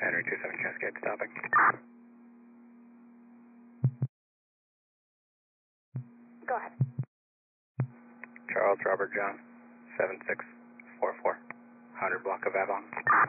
Henry 27 Cascade stopping. Go ahead. Charles Robert John, 7644, 100 block of Avon.